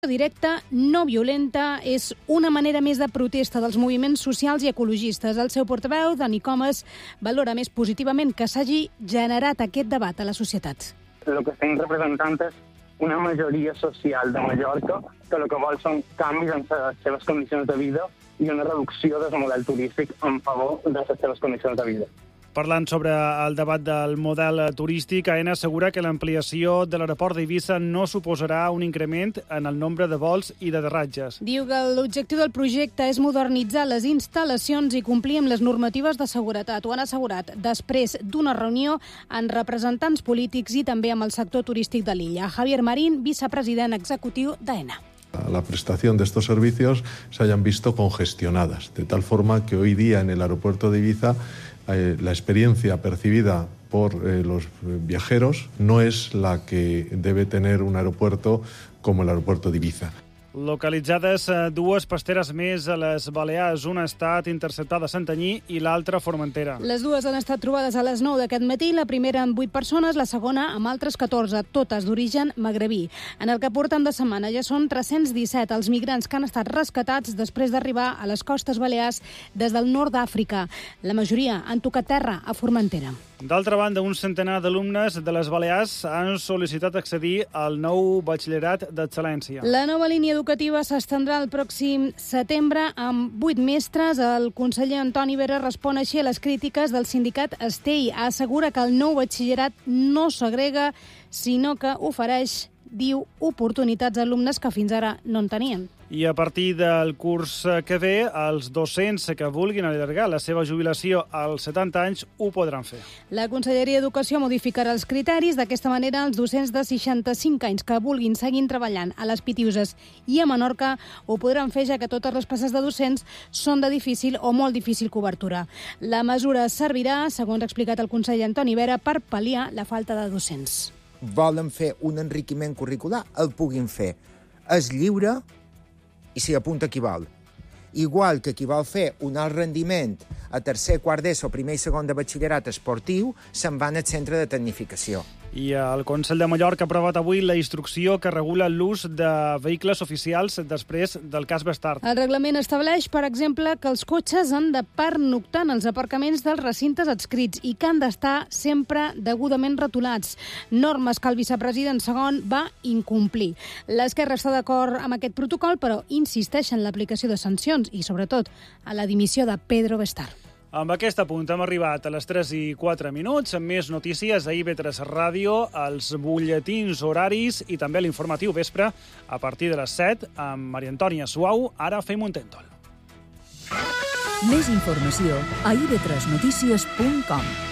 Directa, no violenta, és una manera més de protesta dels moviments socials i ecologistes. El seu portaveu, Dani Comas, valora més positivament que s'hagi generat aquest debat a la societat. El que estem representant és una majoria social de Mallorca que el que vol són canvis en les seves condicions de vida i una reducció del model turístic en favor de les seves condicions de vida. Parlant sobre el debat del model turístic, AENA assegura que l'ampliació de l'aeroport d'Eivissa no suposarà un increment en el nombre de vols i de aterratges. Diu que l'objectiu del projecte és modernitzar les instal·lacions i complir amb les normatives de seguretat. Ho han assegurat després d'una reunió amb representants polítics i també amb el sector turístic de l'illa. Javier Marín, vicepresident executiu d'AENA. La prestación de estos servicios se hayan visto congestionadas, de tal forma que hoy día en el aeropuerto de Ibiza la experiencia percibida por los viajeros no es la que debe tener un aeropuerto como el aeropuerto de Ibiza. Localitzades dues pasteres més a les Balears. Una ha estat interceptada a Santanyí i l'altra a Formentera. Les dues han estat trobades a les 9 d'aquest matí, la primera amb 8 persones, la segona amb altres 14, totes d'origen magrebí. En el que porten de setmana ja són 317 els migrants que han estat rescatats després d'arribar a les costes balears des del nord d'Àfrica. La majoria han tocat terra a Formentera. D'altra banda, un centenar d'alumnes de les Balears han sol·licitat accedir al nou batxillerat d'excel·lència. La nova línia educativa s'estendrà el pròxim setembre amb 8 mestres. El conseller Antoni Vera respon així a les crítiques del sindicat Estei. Assegura que el nou batxillerat no segrega, sinó que ofereix, diu, oportunitats a alumnes que fins ara no en tenien. I a partir del curs que ve, els docents que vulguin allargar la seva jubilació als 70 anys ho podran fer. La Conselleria d'Educació modificarà els criteris. D'aquesta manera, els docents de 65 anys que vulguin seguir treballant a les Pitiüses i a Menorca ho podran fer, ja que totes les places de docents són de difícil o molt difícil cobertura. La mesura servirà, segons ha explicat el conseller Antoni Vera, per pal·liar la falta de docents. Volen fer un enriquiment curricular, el puguin fer. És lliure i s'hi apunta qui vol. Igual que qui vol fer un alt rendiment a tercer, quart d'ESO, primer i segon de batxillerat esportiu, se'n van al centre de tecnificació. I el Consell de Mallorca ha aprovat avui la instrucció que regula l'ús de vehicles oficials després del cas Bastard. El reglament estableix, per exemple, que els cotxes han de pernoctar en els aparcaments dels recintes adscrits i que han d'estar sempre degudament rotulats. Normes que el vicepresident segon va incomplir. L'esquerra està d'acord amb aquest protocol, però insisteix en l'aplicació de sancions i, sobretot, a la dimissió de Pedro Bastard. Amb aquest punt hem arribat a les 3:04, amb més notícies a IB3 Ràdio, els butlletins horaris i també l'informatiu vespre a partir de les 7 amb Maria Antònia Suau. Ara fem un tèntol. Més informació a ib3notícies.com.